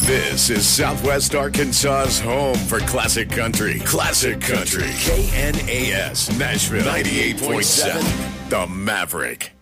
This is Southwest Arkansas's home for classic country. Classic country. KNAS Nashville 98.7. The Maverick.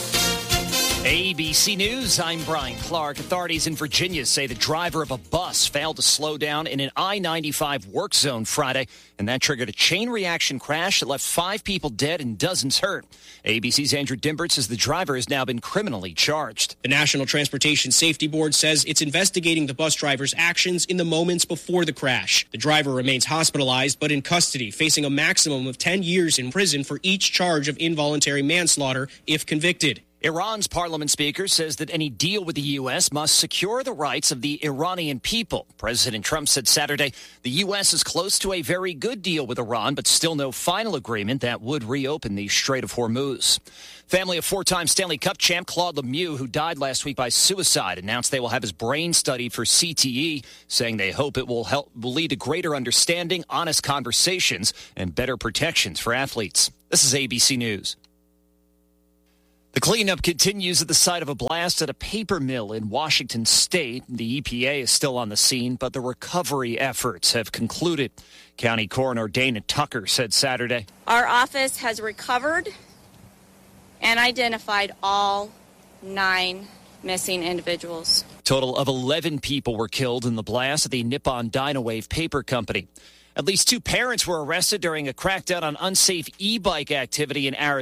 ABC News, I'm Brian Clark. Authorities in Virginia say the driver of a bus failed to slow down in an I-95 work zone Friday, and that triggered a chain reaction crash that left 5 people dead and dozens hurt. ABC's Andrew Dimbert says the driver has now been criminally charged. The National Transportation Safety Board says it's investigating the bus driver's actions in the moments before the crash. The driver remains hospitalized but in custody, facing a maximum of 10 years in prison for each charge of involuntary manslaughter if convicted. Iran's parliament speaker says that any deal with the U.S. must secure the rights of the Iranian people. President Trump said Saturday the U.S. is close to a very good deal with Iran, but still no final agreement that would reopen the Strait of Hormuz. Family of 4-time Stanley Cup champ Claude Lemieux, who died last week by suicide, announced they will have his brain studied for CTE, saying they hope it will lead to greater understanding, honest conversations, and better protections for athletes. This is ABC News. The cleanup continues at the site of a blast at a paper mill in Washington State. The EPA is still on the scene, but the recovery efforts have concluded. County Coroner Dana Tucker said Saturday, "Our office has recovered and identified all 9 missing individuals." Total of 11 people were killed in the blast at the Nippon Dynawave Paper Company. At least 2 parents were arrested during a crackdown on unsafe e-bike activity in Arizona.